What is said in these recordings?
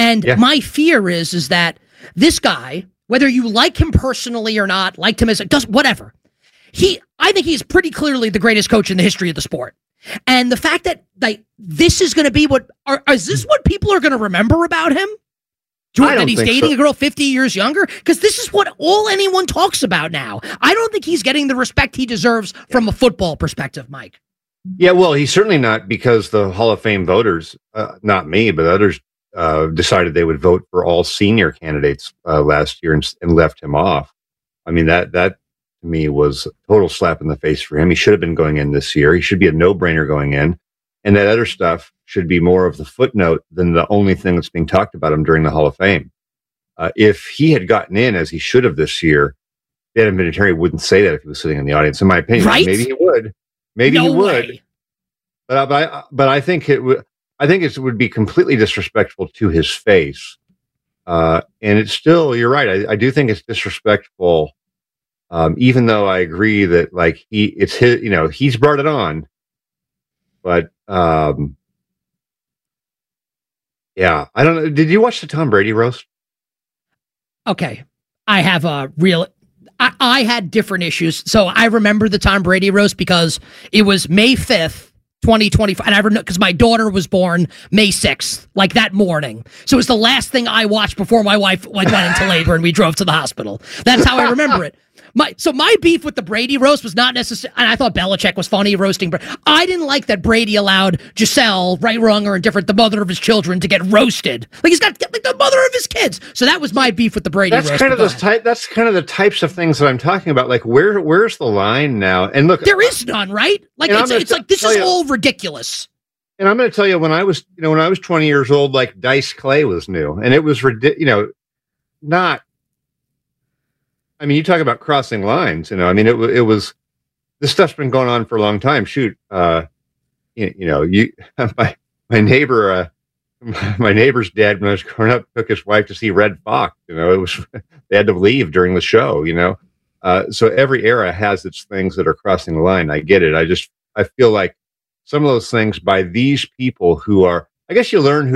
And my fear is that this guy, whether you like him personally or not, liked him as whatever, I think he's pretty clearly the greatest coach in the history of the sport. And the fact that this is going to be is this what people are going to remember about him? That he's dating a girl 50 years younger? Because this is what all anyone talks about now. I don't think he's getting the respect he deserves from a football perspective, Mike. Yeah, well, he's certainly not, because the Hall of Fame voters, not me, but others, decided they would vote for all senior candidates last year and left him off. I mean, that to me was a total slap in the face for him. He should have been going in this year. He should be a no-brainer going in. And that other stuff should be more of the footnote than the only thing that's being talked about him during the Hall of Fame. If he had gotten in as he should have this year, Dan Vinatieri wouldn't say that if he was sitting in the audience, in my opinion. Right? Maybe he would. Maybe he would. Way. But I think it would be completely disrespectful to his face. And it's still, you're right. I do think it's disrespectful. Even though I agree that he's brought it on. But yeah, I don't know. Did you watch the Tom Brady roast? Okay. I have I had different issues. So I remember the Tom Brady roast because it was May 5th, 2025. And I remember because my daughter was born May 6th, like that morning. So it was the last thing I watched before my wife went into labor and we drove to the hospital. That's how I remember it. My beef with the Brady roast was not necessarily, and I thought Belichick was funny roasting, but I didn't like that Brady allowed Giselle, right, wrong, or indifferent, the mother of his children, to get roasted. Like he's got like the mother of his kids. So that was my beef with the Brady roast. That's kind of the types of things that I'm talking about. Like where's the line now? And look, there is none, right? Like it's like this is all ridiculous. And I'm going to tell you, when I was 20 years old, like Dice Clay was new, and it was not. I mean, you talk about crossing lines, I mean, it was, this stuff's been going on for a long time. Shoot, my neighbor, my neighbor's dad, when I was growing up, took his wife to see Red Fox. It was, they had to leave during the show, so every era has its things that are crossing the line. I get it. I feel like some of those things by these people who are, I guess you learn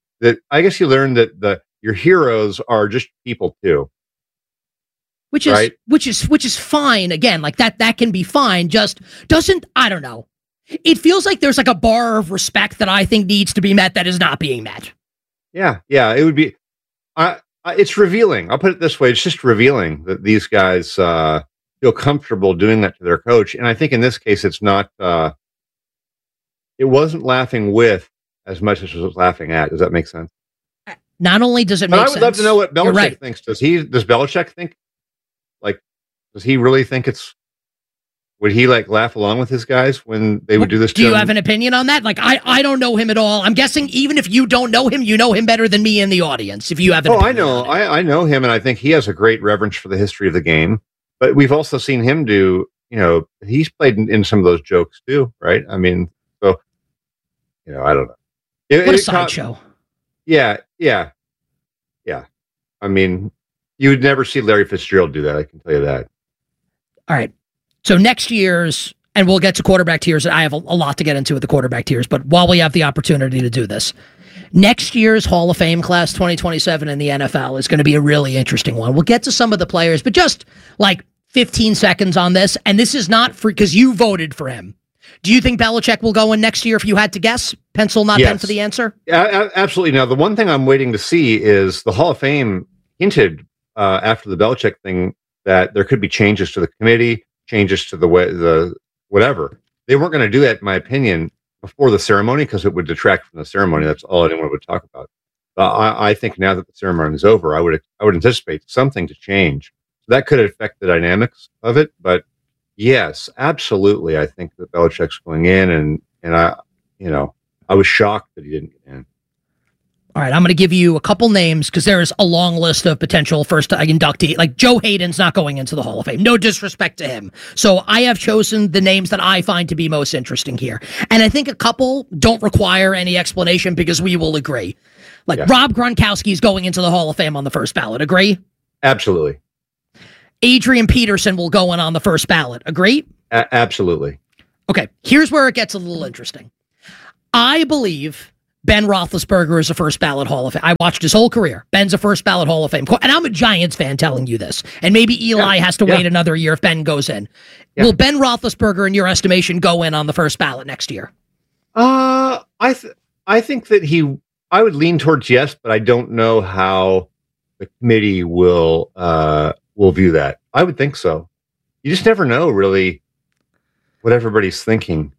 that your heroes are just people too. Which is fine. Again, like that can be fine. Just doesn't, I don't know. It feels like there's like a bar of respect that I think needs to be met that is not being met. Yeah. It would be, it's revealing. I'll put it this way. It's just revealing that these guys feel comfortable doing that to their coach. And I think in this case, it's not, it wasn't laughing with as much as it was laughing at. Does that make sense? Not only does it make sense. I would love to know what Belichick thinks. Does Belichick think? Like, does he really think would he like laugh along with his guys when they would do this? Do you have an opinion on that? Like, I don't know him at all. I'm guessing even if you don't know him, you know him better than me in the audience. If you have an opinion I know him, and I think he has a great reverence for the history of the game. But we've also seen him do, he's played in some of those jokes too, right? I mean, so, I don't know. What a sideshow. Yeah. I mean, you would never see Larry Fitzgerald do that. I can tell you that. All right. So next year's, and we'll get to quarterback tiers. I have a lot to get into with the quarterback tiers, but while we have the opportunity to do this, next year's Hall of Fame class 2027 in the NFL is going to be a really interesting one. We'll get to some of the players, but just like 15 seconds on this. And this is not for, because you voted for him. Do you think Belichick will go in next year if you had to guess? Pencil, not pen for the answer? Yeah, absolutely. Now, the one thing I'm waiting to see is the Hall of Fame hinted after the Belichick thing that there could be changes to the committee, changes to the whatever. They weren't going to do that, in my opinion, before the ceremony because it would detract from the ceremony. That's all anyone would talk about. I think now that the ceremony is over, I would anticipate something to change. So that could affect the dynamics of it, but yes, absolutely. I think that Belichick's going in, and I was shocked that he didn't get in. All right, I'm going to give you a couple names because there's a long list of potential first inductee. Like Joe Hayden's not going into the Hall of Fame. No disrespect to him. So I have chosen the names that I find to be most interesting here. And I think a couple don't require any explanation because we will agree. Like Rob Gronkowski is going into the Hall of Fame on the first ballot. Agree? Absolutely. Adrian Peterson will go in on the first ballot. Agree? Absolutely. Okay, here's where it gets a little interesting. I believe Ben Roethlisberger is a first ballot Hall of Fame. I watched his whole career. Ben's a first ballot Hall of Fame. And I'm a Giants fan telling you this. And maybe Eli has to wait another year if Ben goes in. Yeah. Will Ben Roethlisberger, in your estimation, go in on the first ballot next year? I think that I would lean towards yes, but I don't know how the committee will view that. I would think so. You just never know, really, what everybody's thinking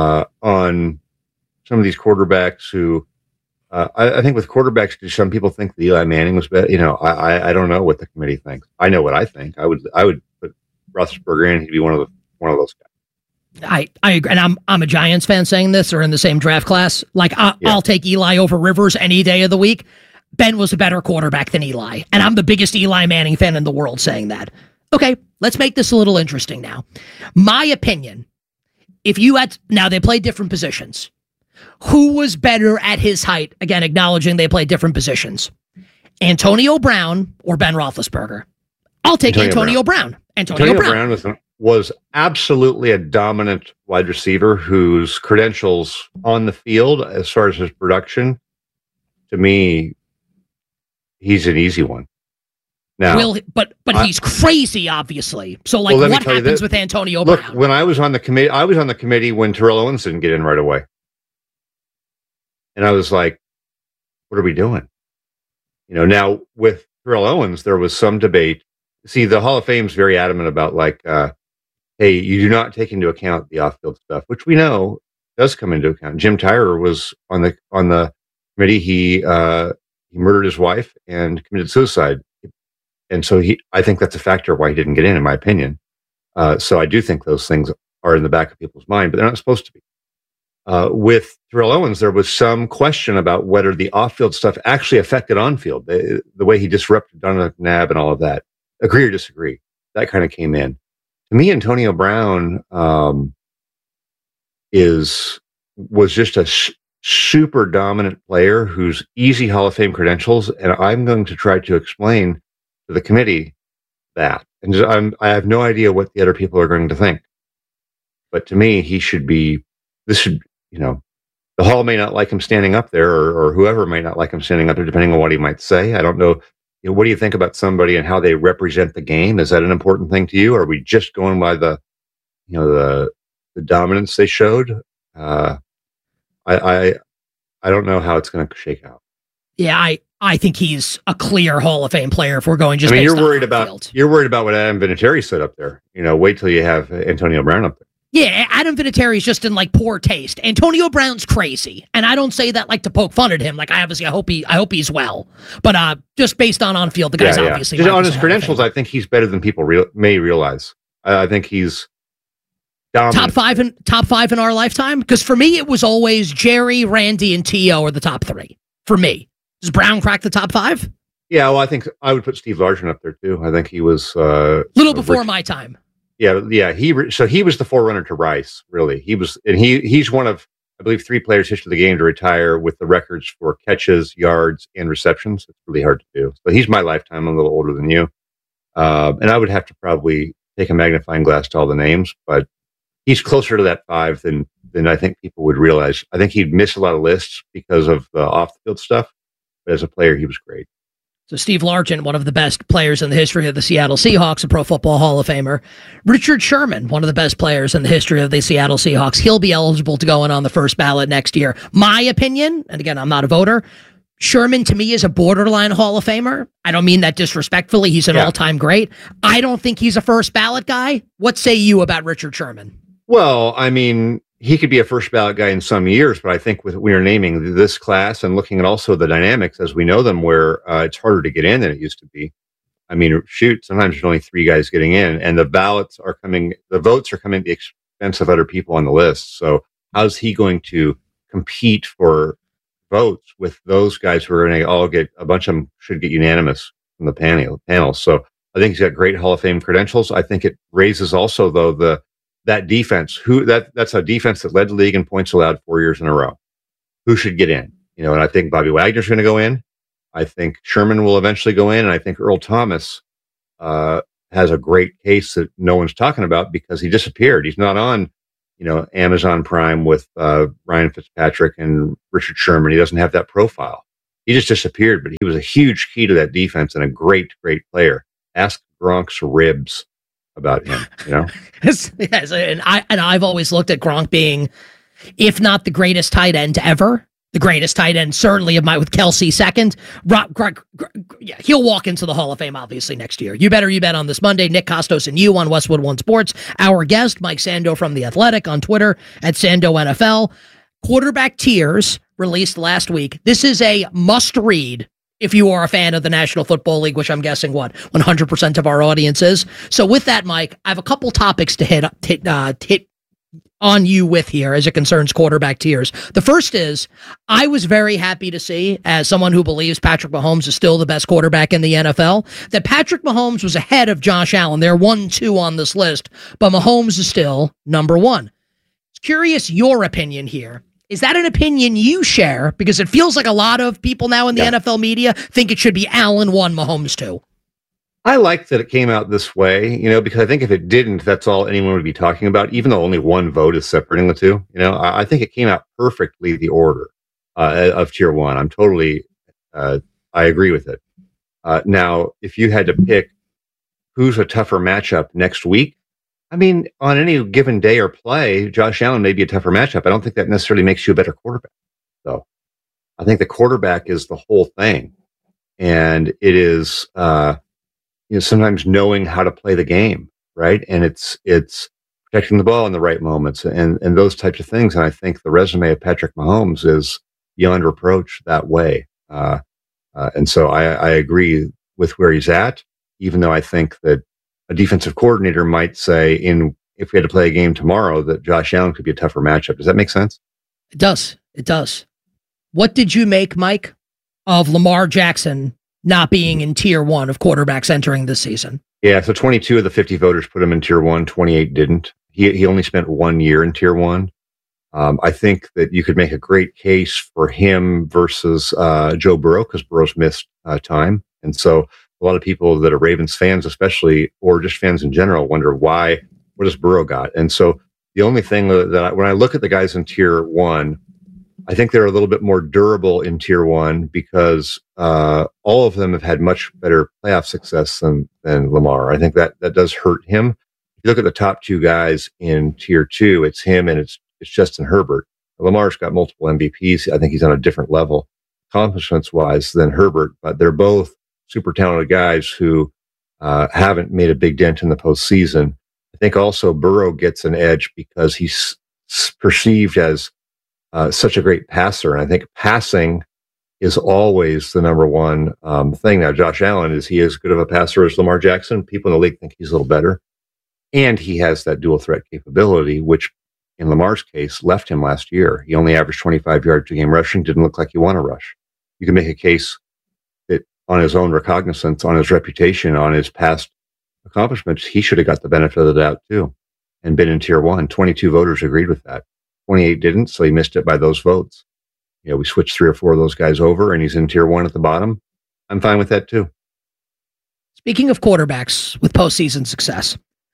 on some of these quarterbacks who I think with quarterbacks, some people think that Eli Manning was better. I don't know what the committee thinks. I know what I think. I would put Roethlisberger in. He'd be one of those guys. I agree, and I'm a Giants fan saying this, or in the same draft class. Like I'll take Eli over Rivers any day of the week. Ben was a better quarterback than Eli, and I'm the biggest Eli Manning fan in the world saying that. Okay, let's make this a little interesting now. My opinion, now they play different positions. Who was better at his height? Again, acknowledging they play different positions. Antonio Brown or Ben Roethlisberger? I'll take Antonio Brown. Antonio Brown was absolutely a dominant wide receiver whose credentials on the field, as far as his production, to me, he's an easy one. Now, but he's crazy, obviously. So, what happens with Antonio Brown? Look, when I was on the committee when Terrell Owens didn't get in right away, and I was like, "What are we doing?" Now with Terrell Owens, there was some debate. See, the Hall of Fame's very adamant about hey, you do not take into account the off-field stuff, which we know does come into account. Jim Tyrer was on the committee. He murdered his wife and committed suicide, and so I think that's a factor why he didn't get in my opinion. So I do think those things are in the back of people's mind, but they're not supposed to be. With Terrell Owens, there was some question about whether the off-field stuff actually affected on-field, the way he disrupted Donovan McNabb and all of that. Agree or disagree? That kind of came in. To me, Antonio Brown was just a super dominant player who's easy Hall of Fame credentials, and I'm going to try to explain to the committee that. And I have no idea what the other people are going to think, but to me, the Hall may not like him standing up there, or whoever may not like him standing up there, depending on what he might say. I don't know. What do you think about somebody and how they represent the game? Is that an important thing to you? Or are we just going by the dominance they showed? I don't know how it's going to shake out. Yeah, I think he's a clear Hall of Fame player. If we're going just, you're worried about what Adam Vinatieri said up there. Wait till you have Antonio Brown up there. Yeah, Adam Vinatieri's just in poor taste. Antonio Brown's crazy, and I don't say that to poke fun at him. I hope he's well, but just based on field, the guy's obviously just on his credentials. I think he's better than people may realize. I think he's dominant. Top five in our lifetime. Because for me, it was always Jerry, Randy, and T.O. are the top three. For me, does Brown crack the top five? Yeah, well, I think I would put Steve Largent up there too. I think he was little before my time. Yeah. He was the forerunner to Rice. Really, he's one of, I believe, 3 players history of the game to retire with the records for catches, yards, and receptions. It's really hard to do. So he's my lifetime. I'm a little older than you, and I would have to probably take a magnifying glass to all the names, but he's closer to that 5 than I think people would realize. I think he'd miss a lot of lists because of the off the field stuff, but as a player, he was great. So Steve Largent, one of the best players in the history of the Seattle Seahawks, a Pro Football Hall of Famer. Richard Sherman, one of the best players in the history of the Seattle Seahawks. He'll be eligible to go in on the first ballot next year. My opinion, and again, I'm not a voter, Sherman to me is a borderline Hall of Famer. I don't mean that disrespectfully. He's an all-time great. I don't think he's a first ballot guy. What say you about Richard Sherman? Well, I mean, he could be a first ballot guy in some years, but I think we are naming this class and looking at also the dynamics as we know them, where it's harder to get in than it used to be. I mean, sometimes there's only 3 guys getting in, and the votes are coming at the expense of other people on the list. So how's he going to compete for votes with those guys who are going to all get, a bunch of them should get unanimous from the panel. So I think he's got great Hall of Fame credentials. I think it raises also, though, that defense, that's a defense that led the league in points allowed 4 years in a row. Who should get in? And I think Bobby Wagner's going to go in. I think Sherman will eventually go in, and I think Earl Thomas has a great case that no one's talking about because he disappeared. He's not on Amazon Prime with Ryan Fitzpatrick and Richard Sherman. He doesn't have that profile. He just disappeared, but he was a huge key to that defense and a great, great player. Ask Gronk's ribs about him. Yes, and I've always looked at Gronk being, if not the greatest tight end ever, the greatest tight end certainly with Kelsey second. He'll walk into the Hall of Fame obviously next year. You bet on this Monday. Nick Costos and you on Westwood One Sports. Our guest Mike Sando from The Athletic on Twitter at Sando NFL. Quarterback tiers released last week. This is a must read if you are a fan of the National Football League, which I'm guessing 100% of our audience is. So with that, Mike, I have a couple topics to hit on you with here as it concerns quarterback tiers. The first is, I was very happy to see, as someone who believes Patrick Mahomes is still the best quarterback in the NFL, that Patrick Mahomes was ahead of Josh Allen. They're 1-2 on this list, but Mahomes is still number one. It's curious your opinion here. Is that an opinion you share? Because it feels like a lot of people now in the NFL media think it should be Allen 1, Mahomes 2. I like that it came out this way, because I think if it didn't, that's all anyone would be talking about, even though only one vote is separating the two. I think it came out perfectly, the order of tier one. I'm totally, I agree with it. Now, if you had to pick who's a tougher matchup next week, I mean, on any given day or play, Josh Allen may be a tougher matchup. I don't think that necessarily makes you a better quarterback. So I think the quarterback is the whole thing. And it is, sometimes knowing how to play the game, right? And it's protecting the ball in the right moments and those types of things. And I think the resume of Patrick Mahomes is beyond reproach that way. And so I agree with where he's at, even though I think that a defensive coordinator might say, if we had to play a game tomorrow, that Josh Allen could be a tougher matchup. Does that make sense? It does. It does. What did you make, Mike, of Lamar Jackson not being in tier one of quarterbacks entering this season? Yeah, so 22 of the 50 voters put him in tier one, 28 didn't. He only spent 1 year in tier one. I think that you could make a great case for him versus Joe Burrow, because Burrow's missed time. And so a lot of people that are Ravens fans, especially, or just fans in general, wonder what has Burrow got? And so the only thing that when I look at the guys in tier one, I think they're a little bit more durable in tier one because all of them have had much better playoff success than Lamar. I think that does hurt him. If you look at the top two guys in tier two, it's him and it's Justin Herbert. Lamar's got multiple MVPs. I think he's on a different level, accomplishments-wise, than Herbert, but they're both super talented guys who haven't made a big dent in the postseason. I think also Burrow gets an edge because he's perceived as such a great passer. And I think passing is always the number one thing. Now, Josh Allen, is he as good of a passer as Lamar Jackson? People in the league think he's a little better. And he has that dual threat capability, which in Lamar's case left him last year. He only averaged 25 yards a game rushing, didn't look like he won a rush. You can make a case that on his own recognizance, on his reputation, on his past accomplishments, he should have got the benefit of the doubt too and been in tier one. 22 voters agreed with that. 28 didn't, so he missed it by those votes. We switched 3 or 4 of those guys over and he's in tier one at the bottom. I'm fine with that too. Speaking of quarterbacks with postseason success,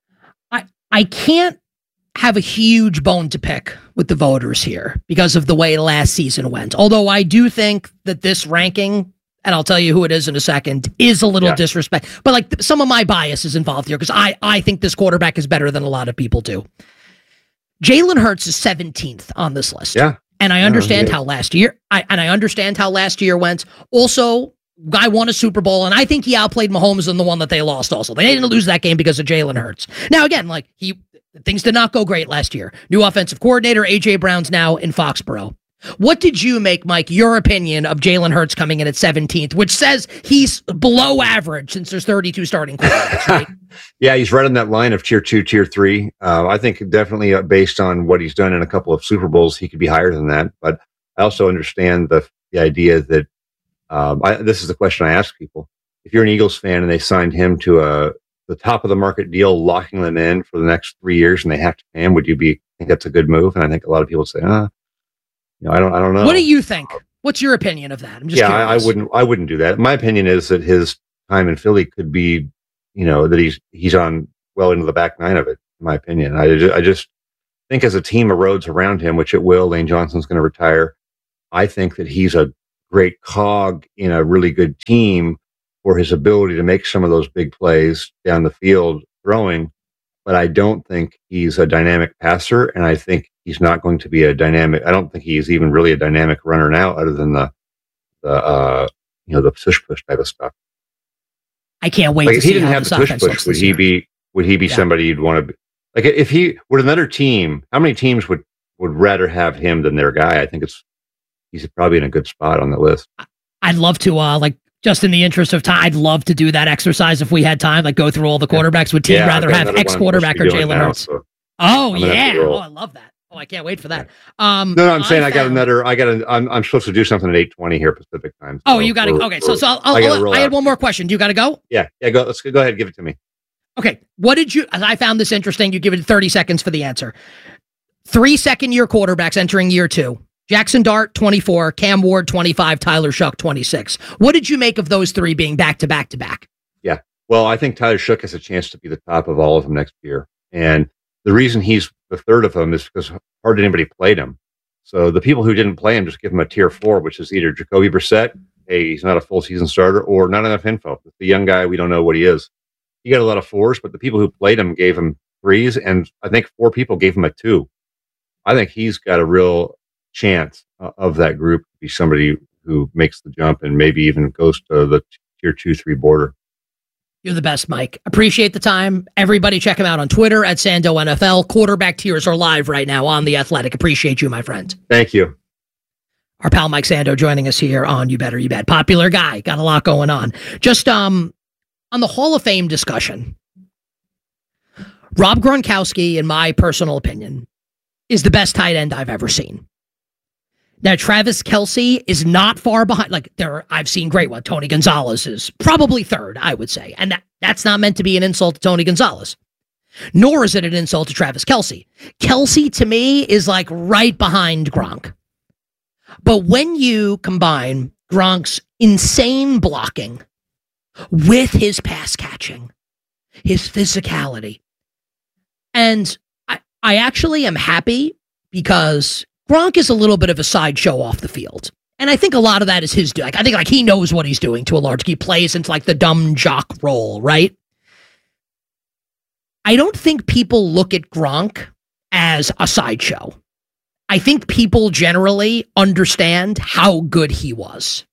I can't have a huge bone to pick with the voters here because of the way last season went. Although I do think that this ranking, and I'll tell you who it is in a second, is a little disrespect. But like some of my bias is involved here because I think this quarterback is better than a lot of people do. Jalen Hurts is 17th on this list. Yeah. And I understand how last year, I understand how last year went. Also, guy won a Super Bowl, and I think he outplayed Mahomes in the one that they lost also. They didn't lose that game because of Jalen Hurts. Now, again, things did not go great last year. New offensive coordinator, A.J. Brown's now in Foxborough. What did you make, Mike, your opinion of Jalen Hurts coming in at 17th, which says he's below average since there's 32 starting quarterbacks, right? Yeah, he's right on that line of tier 2, tier 3. I think definitely based on what he's done in a couple of Super Bowls, he could be higher than that. But I also understand the idea that this is the question I ask people. If you're an Eagles fan and they signed him to the top of the market deal, locking them in for the next 3 years and they have to pay him, think that's a good move? And I think a lot of people say, I don't know. What do you think? What's your opinion of that? I'm just curious. I wouldn't do that. My opinion is that his time in Philly could be, that he's on well into the back nine of it. In my opinion, I just think as a team erodes around him, which it will, Lane Johnson's going to retire. I think that he's a great cog in a really good team for his ability to make some of those big plays down the field throwing. But I don't think he's a dynamic passer, and I think he's not going to be a dynamic. I don't think he's even really a dynamic runner now, other than the push type of stuff. I can't wait. Like to if he see didn't how have this the push, offense would he be? Would he be somebody you'd want to be? Like if he would another team? How many teams would rather have him than their guy? I think he's probably in a good spot on the list. I'd love to just in the interest of time, I'd love to do that exercise if we had time, like go through all the quarterbacks. Would team rather have X quarterback or Jalen Hurts? So oh, yeah. Oh, I love that. Oh, I can't wait for that. No, I'm saying I'm supposed to do something at 8:20 here Pacific time. So you got to, okay. So I had one more question. Do you got to go? Yeah. Go. Let's go ahead and give it to me. Okay. I found this interesting. You give it 30 seconds for the answer. 3 second-year quarterbacks entering year 2. Jackson Dart, 24, Cam Ward, 25, Tyler Shough, 26. What did you make of those 3 being back-to-back-to-back? Yeah. Well, I think Tyler Shough has a chance to be the top of all of them next year. And the reason he's the third of them is because hardly anybody played him. So the people who didn't play him just give him a tier 4, which is either Jacoby Brissett, hey, he's not a full season starter, or not enough info. The young guy, we don't know what he is. He got a lot of 4s, but the people who played him gave him 3s, and I think 4 people gave him a 2. I think he's got a real chance of that group to be somebody who makes the jump and maybe even goes to the tier 2-3 border. You're the best, Mike. Appreciate the time. Everybody check him out on Twitter at Sando NFL. Quarterback tiers are live right now on The Athletic. Appreciate you, my friend. Thank you. Our pal Mike Sando joining us here on You Better You Bet. Popular guy. Got a lot going on. Just on the Hall of Fame discussion, Rob Gronkowski, in my personal opinion, is the best tight end I've ever seen. Now, Travis Kelce is not far behind. I've seen great one. Tony Gonzalez is probably third, I would say. And that's not meant to be an insult to Tony Gonzalez. Nor is it an insult to Travis Kelce. Kelce, to me, is like right behind Gronk. But when you combine Gronk's insane blocking with his pass catching, his physicality, and I actually am happy because Gronk is a little bit of a sideshow off the field. And I think a lot of that is his doing. I think he knows what he's doing to a large degree. He plays into the dumb jock role, right? I don't think people look at Gronk as a sideshow. I think people generally understand how good he was.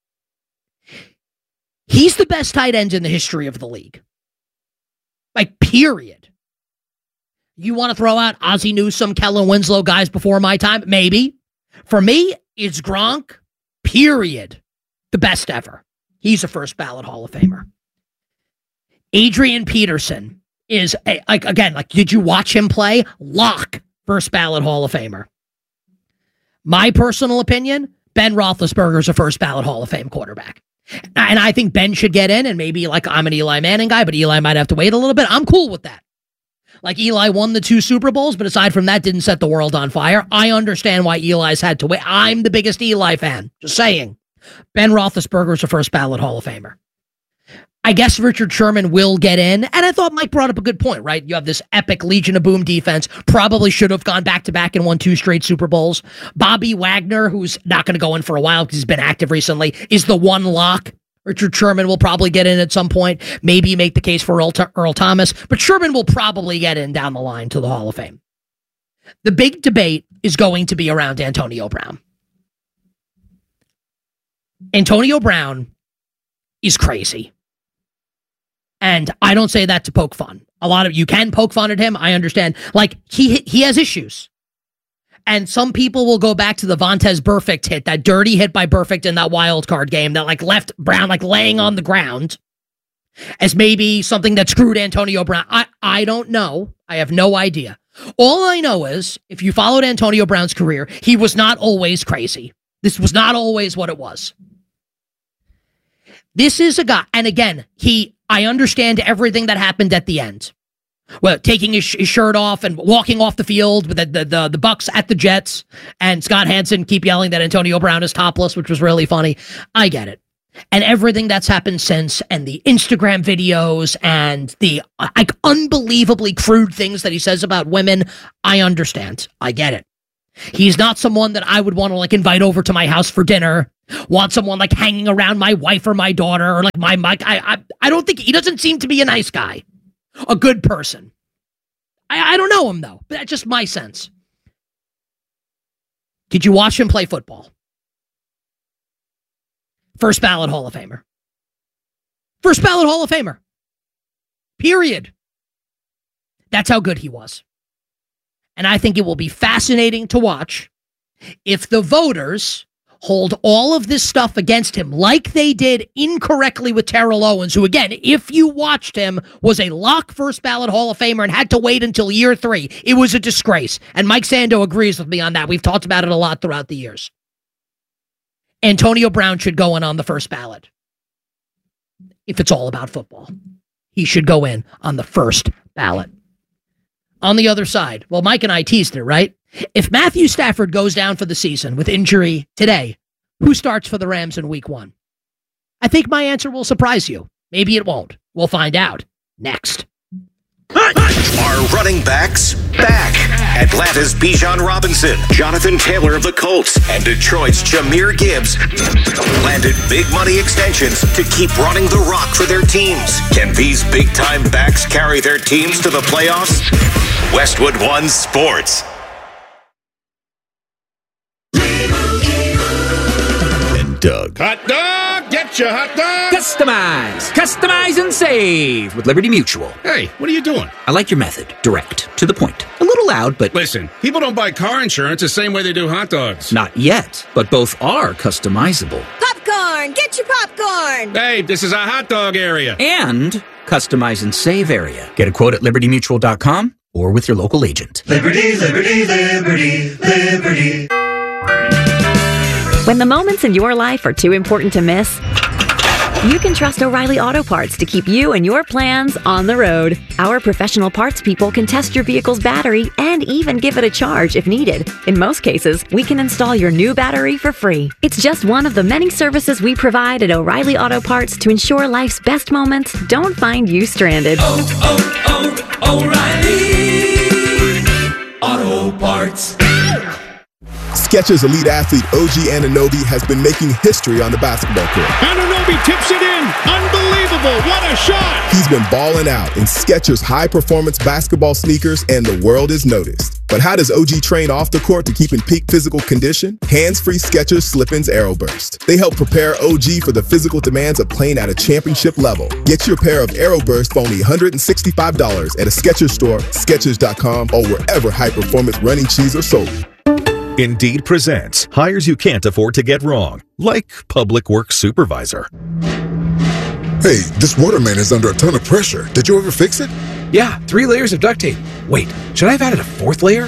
He's the best tight end in the history of the league. Period. You want to throw out Ozzie Newsome, Kellen Winslow, guys before my time? Maybe. For me, it's Gronk, period. The best ever. He's a first ballot Hall of Famer. Adrian Peterson is, did you watch him play? Lock, first ballot Hall of Famer. My personal opinion, Ben Roethlisberger is a first ballot Hall of Fame quarterback. And I think Ben should get in, and maybe I'm an Eli Manning guy, but Eli might have to wait a little bit. I'm cool with that. Eli won the 2 Super Bowls, but aside from that, didn't set the world on fire. I understand why Eli's had to wait. I'm the biggest Eli fan. Just saying. Ben Roethlisberger is a first ballot Hall of Famer. I guess Richard Sherman will get in, and I thought Mike brought up a good point, right? You have this epic Legion of Boom defense, probably should have gone back-to-back and won 2 straight Super Bowls. Bobby Wagner, who's not going to go in for a while because he's been active recently, is the one lock. Richard Sherman will probably get in at some point. Maybe make the case for Earl Thomas, but Sherman will probably get in down the line to the Hall of Fame. The big debate is going to be around Antonio Brown. Antonio Brown is crazy. And I don't say that to poke fun. A lot of you can poke fun at him. I understand. He has issues. And some people will go back to the Vontaze Burfict hit, that dirty hit by Burfict in that wild card game that left Brown laying on the ground as maybe something that screwed Antonio Brown. I don't know. I have no idea. All I know is if you followed Antonio Brown's career, he was not always crazy. This was not always what it was. This is a guy, and again, I understand everything that happened at the end. Well, taking his shirt off and walking off the field with the Bucks at the Jets, and Scott Hansen keep yelling that Antonio Brown is topless, which was really funny. I get it. and everything that's happened since, and the Instagram videos and the unbelievably crude things that he says about women, I understand. I get it. He's not someone that I would want to invite over to my house for dinner, want someone hanging around my wife or my daughter or my mic. I don't think he doesn't seem to be a nice guy, a good person. I don't know him though, but that's just my sense. Did you watch him play football? First ballot Hall of Famer. First ballot Hall of Famer. Period. That's how good he was. And I think it will be fascinating to watch if the voters hold all of this stuff against him like they did incorrectly with Terrell Owens, who, again, if you watched him, was a lock first ballot Hall of Famer and had to wait until year 3. It was a disgrace. And Mike Sando agrees with me on that. We've talked about it a lot throughout the years. Antonio Brown should go in on the first ballot. If it's all about football, he should go in on the first ballot. On the other side, well, Mike and I teased it, right? If Matthew Stafford goes down for the season with injury today, who starts for the Rams in week 1? I think my answer will surprise you. Maybe it won't. We'll find out next. Are running backs back? Atlanta's Bijan Robinson, Jonathan Taylor of the Colts, and Detroit's Jahmyr Gibbs landed big money extensions to keep running the rock for their teams. Can these big-time backs carry their teams to the playoffs? Westwood One Sports. And Doug. Hot dog! Get your hot dog! Customize and save with Liberty Mutual. Hey, what are you doing? I like your method. Direct. To the point. A little loud, but... Listen, people don't buy car insurance the same way they do hot dogs. Not yet, but both are customizable. Popcorn! Get your popcorn! Hey, this is a hot dog area. And customize and save area. Get a quote at libertymutual.com or with your local agent. Liberty, liberty, liberty, liberty. When the moments in your life are too important to miss, you can trust O'Reilly Auto Parts to keep you and your plans on the road. Our professional parts people can test your vehicle's battery and even give it a charge if needed. In most cases, we can install your new battery for free. It's just one of the many services we provide at O'Reilly Auto Parts to ensure life's best moments don't find you stranded. O'Reilly Auto Parts. Skechers elite athlete OG Anunoby has been making history on the basketball court. Anunoby tips it in. Unbelievable. What a shot. He's been balling out in Skechers high-performance basketball sneakers, and the world has noticed. But how does OG train off the court to keep in peak physical condition? Hands-free Skechers Slip-ins Aeroburst. They help prepare OG for the physical demands of playing at a championship level. Get your pair of Aeroburst for only $165 at a Skechers store, Skechers.com, or wherever high-performance running shoes are sold. Indeed presents hires you can't afford to get wrong, like public works supervisor. Hey, this water main is under a ton of pressure. Did you ever fix it? Yeah, 3 layers of duct tape. Wait, should I have added a 4th layer?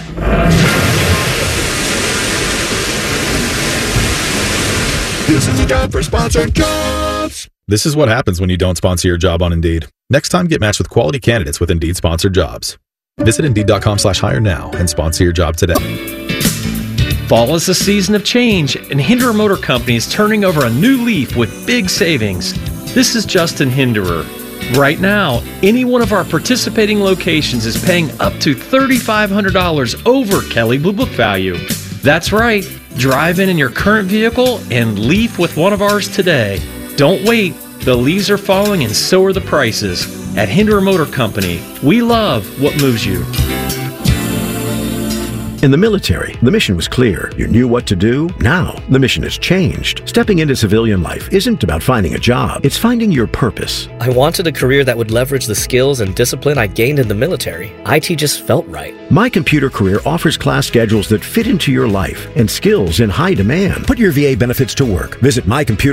This is a job for sponsored jobs. This is what happens when you don't sponsor your job on Indeed. Next time, get matched with quality candidates with Indeed sponsored jobs. Visit Indeed.com/hire now and sponsor your job today. Fall is a season of change, and Hinderer Motor Company is turning over a new leaf with big savings. This is Justin Hinderer. Right now, any one of our participating locations is paying up to $3,500 over Kelley Blue Book value. That's right. Drive in your current vehicle and leaf with one of ours today. Don't wait. The leaves are falling and so are the prices. At Hinderer Motor Company, we love what moves you. In the military, the mission was clear. You knew what to do. Now, the mission has changed. Stepping into civilian life isn't about finding a job. It's finding your purpose. I wanted a career that would leverage the skills and discipline I gained in the military. IT just felt right. My Computer Career offers class schedules that fit into your life and skills in high demand. Put your VA benefits to work. Visit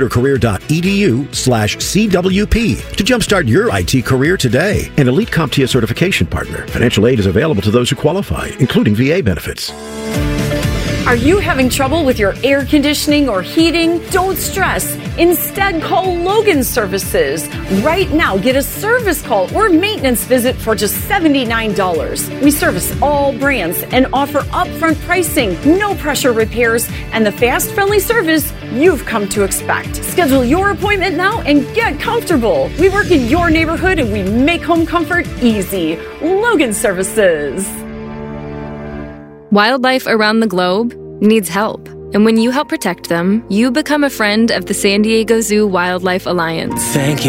mycomputercareer.edu/CWP to jumpstart your IT career today. An Elite CompTIA certification partner. Financial aid is available to those who qualify, including VA benefits. Are you having trouble with your air conditioning or heating? Don't stress. Instead, call Logan Services. Right now, get a service call or maintenance visit for just $79. We service all brands and offer upfront pricing, no pressure repairs, and the fast, friendly service you've come to expect. Schedule your appointment now and get comfortable. We work in your neighborhood and we make home comfort easy. Logan Services. Wildlife around the globe needs help. And when you help protect them, you become a friend of the San Diego Zoo Wildlife Alliance. Thank you.